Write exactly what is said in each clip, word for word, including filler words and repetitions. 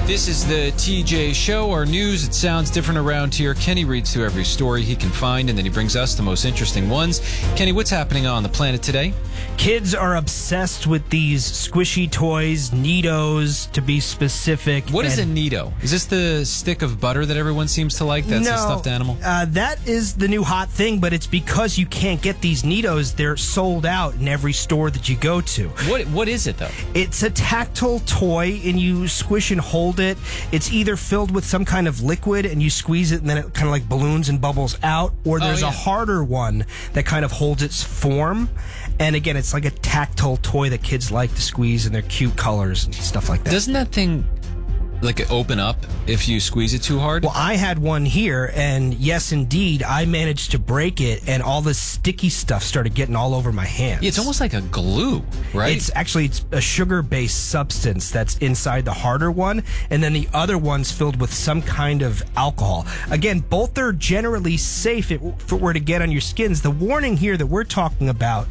This is the T J Show, our news. It sounds different around here. Kenny reads through every story he can find, and then he brings us the most interesting ones. Kenny, what's happening on the planet today? Kids are obsessed with these squishy toys, Neatos, to be specific. What is a and- Neato? Is this the stick of butter that everyone seems to like? That's no, a stuffed animal? Uh, that is the new hot thing, but it's because you can't get these Neatos. They're sold out in every store that you go to. What What is it, though? It's a tactile toy, and you squish and hold it. It's either filled with some kind of liquid, and you squeeze it, and then it kind of like balloons and bubbles out, or there's oh, yeah. a harder one that kind of holds its form. And again, it's like a tactile toy that kids like to squeeze, and they're cute colors and stuff like that. Doesn't that thing like open up if you squeeze it too hard? Well, I had one here, and yes, indeed, I managed to break it, and all this sticky stuff started getting all over my hands. Yeah, it's almost like a glue, right? It's actually it's a sugar-based substance that's inside the harder one, and then the other one's filled with some kind of alcohol. Again, both are generally safe if it were to get on your skins. The warning here that we're talking about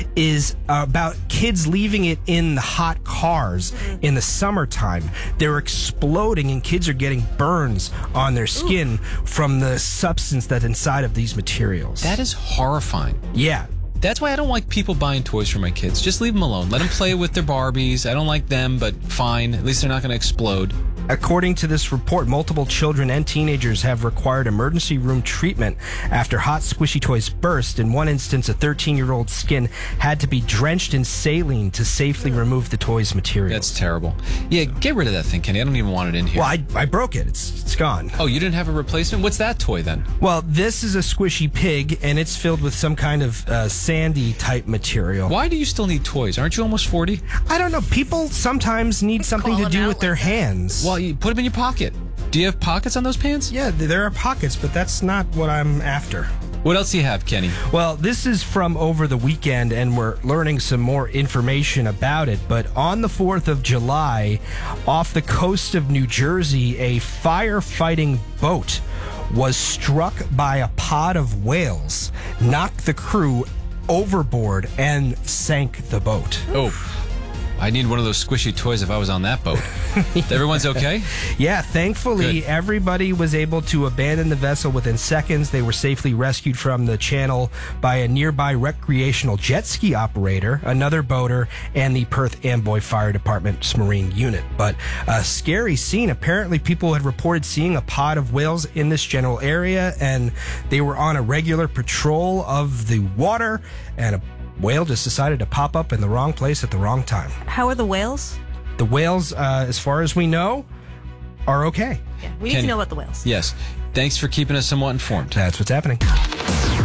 is about kids leaving it in the hot cars in the summertime. They're exploding, and kids are getting burns on their skin Ooh. from the substance that's inside of these materials. That is horrifying. Yeah. That's why I don't like people buying toys for my kids. Just leave them alone. Let them play with their Barbies. I don't like them, but fine. At least they're not going to explode. According to this report, multiple children and teenagers have required emergency room treatment after hot squishy toys burst. In one instance, a thirteen-year-old's skin had to be drenched in saline to safely remove the toy's materials. That's terrible. Yeah, get rid of that thing, Kenny. I don't even want it in here. Well, I, I broke it. It's it's gone. Oh, you didn't have a replacement? What's that toy then? Well, this is a squishy pig, and it's filled with some kind of uh, sandy-type material. Why do you still need toys? Aren't you almost forty? I don't know. People sometimes need something to do with their hands. Well, you put them in your pocket. Do you have pockets on those pants? Yeah, there are pockets, but that's not what I'm after. What else do you have, Kenny? Well, this is from over the weekend, and we're learning some more information about it. But on the fourth of July, off the coast of New Jersey, a firefighting boat was struck by a pod of whales, knocked the crew overboard, and sank the boat. Oh. I need one of those squishy toys if I was on that boat. Everyone's okay? Yeah, thankfully, Good. everybody was able to abandon the vessel within seconds. They were safely rescued from the channel by a nearby recreational jet ski operator, another boater, and the Perth Amboy Fire Department's Marine unit. But a scary scene. Apparently, people had reported seeing a pod of whales in this general area, and they were on a regular patrol of the water, and a whale just decided to pop up in the wrong place at the wrong time. How are the whales? The whales, uh, as far as we know, are okay. Yeah, we need Kenny, to know about the whales. Yes. Thanks for keeping us somewhat informed. That's what's happening.